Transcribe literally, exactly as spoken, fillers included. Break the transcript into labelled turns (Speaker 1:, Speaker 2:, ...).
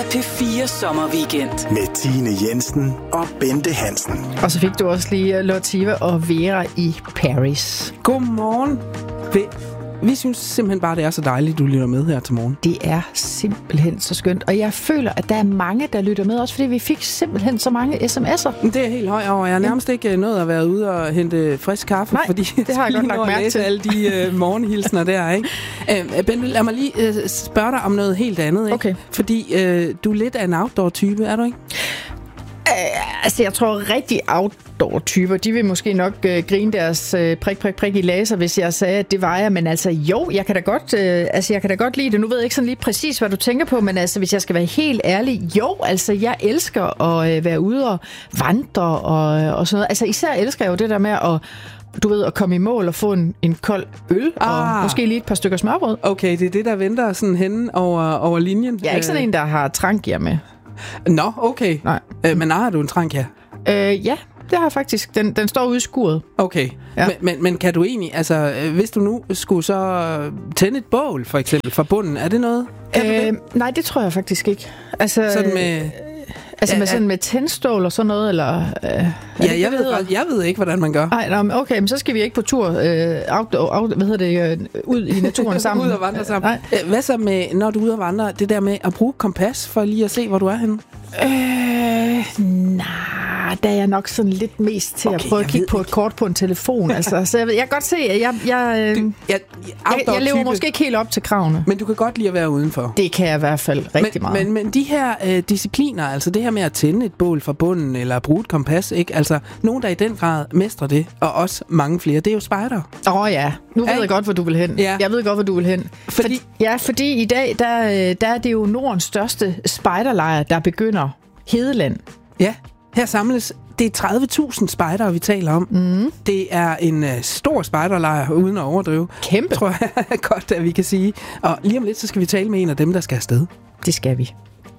Speaker 1: P fire Sommerweekend.
Speaker 2: Med Tine Jensen og Bente Hansen.
Speaker 3: Og så fik du også lige Lotiva og Vera i Paris.
Speaker 4: Godmorgen. Vi synes simpelthen bare, det er så dejligt, du lytter med her til morgen.
Speaker 3: Det er simpelthen så skønt. Og jeg føler, at der er mange, der lytter med, også fordi vi fik simpelthen så mange sms'er.
Speaker 4: Det er helt højt over. Jeg har nærmest ikke nået at være ude og hente frisk kaffe.
Speaker 3: Nej,
Speaker 4: fordi
Speaker 3: det har jeg godt lagt mærke til.
Speaker 4: alle de uh, morgenhilsner der, ikke? Uh, Bente, lad mig lige uh, spørge dig om noget helt andet, ikke?
Speaker 3: Okay.
Speaker 4: Fordi uh, du er lidt af en outdoor-type, er du ikke?
Speaker 3: Uh, altså, jeg tror rigtig outdoor-typer, de vil måske nok uh, grine deres uh, prik, prik, prik i laser, hvis jeg sagde, at det var jeg. Men altså, jo, jeg kan da godt, uh, altså, jeg kan da godt lide det. Nu ved jeg ikke sådan lige præcis, hvad du tænker på, men altså, hvis jeg skal være helt ærlig, jo, altså, jeg elsker at uh, være ude og vandre og, og sådan noget. Altså, især elsker jeg jo det der med at du ved, at komme i mål og få en, en kold øl, ah. og måske lige et par stykker smørbrød.
Speaker 4: Okay, det er det, der venter sådan henne over, over linjen.
Speaker 3: Jeg er ikke sådan en, der har trank med.
Speaker 4: Nå, okay.
Speaker 3: Nej.
Speaker 4: Øh, men har du en trank her?
Speaker 3: Øh, ja, det har jeg faktisk. Den, den står ude i skuret.
Speaker 4: Okay. Ja. Men, men, men kan du egentlig, altså, hvis du nu skulle så tænde et bål, for eksempel, fra bunden, er det noget? Kan
Speaker 3: øh,
Speaker 4: du det?
Speaker 3: Nej, det tror jeg faktisk ikke. Altså,
Speaker 4: sådan med...
Speaker 3: Altså
Speaker 4: ja,
Speaker 3: med sådan med tændstål og sådan noget, eller... Øh,
Speaker 4: ja, det, jeg, ved, jeg ved ikke, hvordan man gør.
Speaker 3: Nej, okay, men så skal vi ikke på tur øh, outdoor, out, hvad hedder det, øh, ud i naturen sammen.
Speaker 4: Ud og vandre sammen. Nej. Hvad så med, når du er ude og vandre, det der med at bruge kompas for lige at se, hvor du er henne?
Speaker 3: Øh, nej, der er jeg nok sådan lidt mest til okay, at prøve at kigge på et kort på en telefon. Altså, så jeg, ved, jeg kan godt se, at jeg, jeg, øh,
Speaker 4: du, jeg,
Speaker 3: jeg, jeg lever måske ikke helt op til kravene.
Speaker 4: Men du kan godt lide at være udenfor.
Speaker 3: Det kan jeg i hvert fald rigtig
Speaker 4: men,
Speaker 3: meget.
Speaker 4: Men, men de her øh, discipliner, altså det her med at tænde et bål fra bunden, eller bruge et kompas, ikke? Altså nogen, der i den grad mestrer det, og også mange flere, det er jo spejder.
Speaker 3: Åh oh, ja, nu ved Ej. jeg godt, hvor du vil hen. Ja. Jeg ved godt, hvor du vil hen.
Speaker 4: Fordi,
Speaker 3: For, ja, fordi i dag, der, der er det jo Nordens største spejderlejr, der begynder Hedeland.
Speaker 4: Ja, her samles det er tredive tusind spejdere, vi taler om.
Speaker 3: Mm.
Speaker 4: Det er en uh, stor spejderlejr, uden at overdrive.
Speaker 3: Kæmpe.
Speaker 4: Tror jeg godt, at vi kan sige. Og lige om lidt, så skal vi tale med en af dem, der skal afsted.
Speaker 3: Det skal vi.